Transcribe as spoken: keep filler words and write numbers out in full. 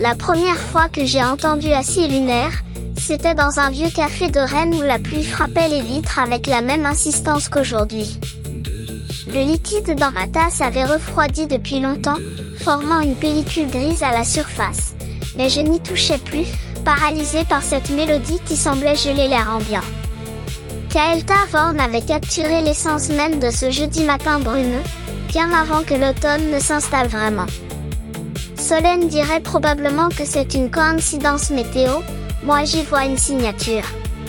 La première fois que j'ai entendu Acier lunaire, c'était dans un vieux café de Rennes où la pluie frappait les vitres avec la même insistance qu'aujourd'hui. Le liquide dans ma tasse avait refroidi depuis longtemps, formant une pellicule grise à la surface. Mais je n'y touchais plus, paralysé par cette mélodie qui semblait geler l'air ambiant. Kael'thas Vorn avait capturé l'essence même de ce jeudi matin brumeux, bien avant que l'automne ne s'installe vraiment. Solène dirait probablement que c'est une coïncidence météo, moi j'y vois une signature.